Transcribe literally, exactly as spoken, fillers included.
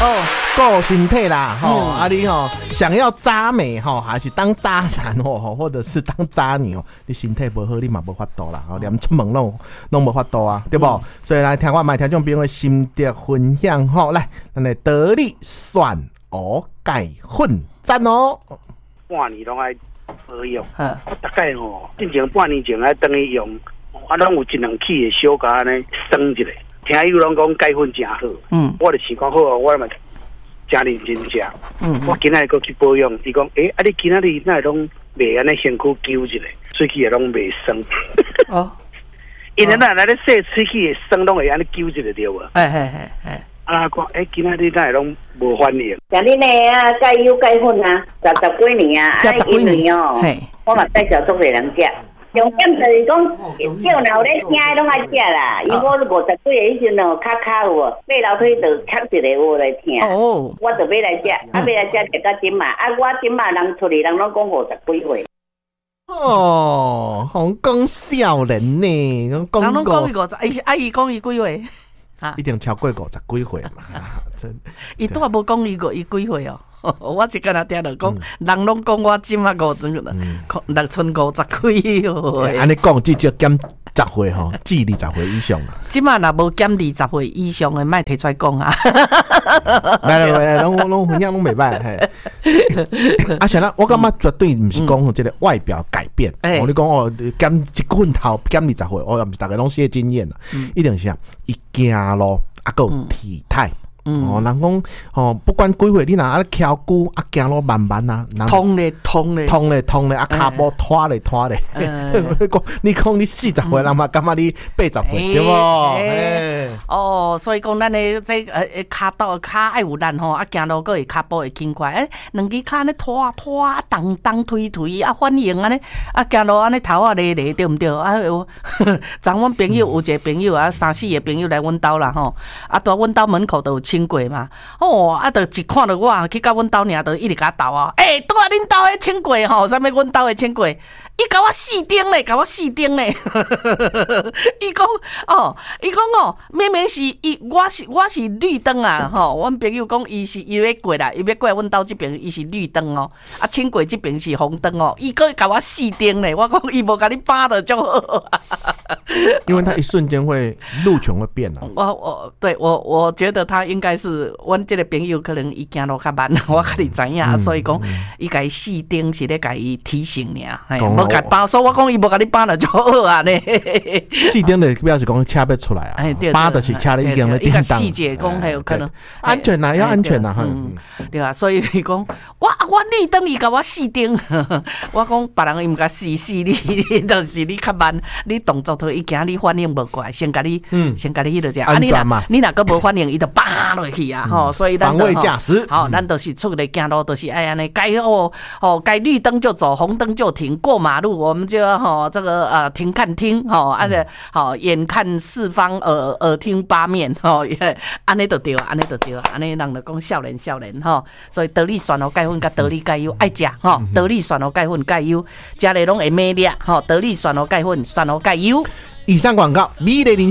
哦， 顾身体啦，吼、嗯，啊你吼想要渣美吼，还是当渣男吼，或者是当渣女哦，你身体不好，你嘛无法度啦，吼，连出门拢拢无法度啊，对不？嗯、所以来听我买听众朋友的心得分享吼，来，咱的得力蒜蚵钙粉赞哦， 半年拢爱保养，我大概吼，进前半年前爱等于用，我拢有一两起的小甲安尼生一下。听伊拢讲钙粉真好，嗯，我就想讲好，我嘛真认真食，嗯，我今仔日去保养，伊讲，诶、欸，啊你今仔日那拢袂安尼身躯揪一下，喙齿也拢袂酸，哦，因为咱来咧洗喙齿的酸拢会安尼揪一下对无？哎哎哎哎，啊讲，诶、欸，今仔日那拢无反应。 像你呢啊，钙油钙粉啊，十十几年啊， 食十几年哦，我嘛介绍足侪人食。重点就是讲，叫若有咧听的拢爱食啦。因为我五十几个迄阵哦，骹骹有哦，爬楼梯就捡一个我来听。哦，我就要来食，啊，要来食食到今嘛，啊，我今嘛人出去人拢讲五十几岁。 哦，好讲少年呢， 人拢讲伊五十，伊是阿姨讲伊几岁？ 啊，一定超过五十几岁嘛，真。 伊都无讲伊个伊几岁哦。我是跟他听到讲，人拢讲我今啊五十了，六寸五十几岁。 安尼讲，至少减十岁吼，至二十岁以上啦。 今啊若无减二十岁以上的，莫提出来讲啊。 来来来，拢拢分享拢袂歹嘿。啊，像咱我感觉绝对毋是讲这个外表改变。我你讲哦，减一棍头减二十岁，我也毋是大家拢是经验啦。一定是啊，伊行路啊，够体态。嗯、哦，人讲哦，不管几岁，你若啊翘久啊，行路慢慢啊， 通咧通咧， 通咧通咧，啊骹步拖咧拖咧。你讲你四十岁，人嘛感觉你八十岁，对无？ 哦，所以讲咱的这呃骹刀骹爱有力吼，啊行路个会骹步会轻快，诶，两只骹咧拖拖动动推推啊，反应安尼，啊行路安尼头啊咧咧，对毋对？啊，昨阮朋友有一个朋友啊，三四个朋友来阮兜啦吼，啊，到阮兜门口都有。轻轨嘛，哦，啊，就一看到我去到阮兜尔，就一直甲我斗啊，诶、欸，拄啊恁兜的轻轨吼，啥物阮兜的轻轨，伊甲我四钉咧，甲我四钉咧，伊讲哦，伊讲哦，明明是伊，我是我是绿灯啊，吼，阮朋友讲伊是伊要过来，伊要过来阮兜这边，伊是绿灯哦，啊，轻轨这边是红灯哦，伊个甲我四钉咧，我讲伊无甲你扒的就好， 因为他一瞬间会路权会变啊。 我我对我我觉得他应该是阮这个朋友，可能伊行路较慢，我较你知影，嗯、所以讲伊甲伊四钉是咧甲伊提醒尔，无甲扒，所以我讲伊无甲你扒了就好啊咧。 四钉的表示讲车要出来啊，扒的是车咧已经咧叮当。 细节讲还有可能安全啊，要安全啊， 嗯，对啊，所以伊讲我我绿灯伊甲我四钉，我讲别人伊毋甲四四你，就是你较慢，你动作头一行你反应无过来，先甲你，嗯，先甲你迄落只安全嘛， 你若个无反应，伊就扒落去啊，吼，所以咱防卫驾驶， 好，咱都是出来行路都是哎安尼，该哦哦该绿灯就走，红灯就停，过马路我们就要吼这个呃停看听，吼，啊个好眼看四方，耳耳听八面，吼，安尼就对，安尼就对，安尼人就讲少年少年吼，所以得力蒜蚵钙粉甲得力钙油爱食吼，得力蒜蚵钙粉钙油，食咧拢会美丽吼，得力蒜蚵钙粉蒜蚵钙油。 以上广告，美丽人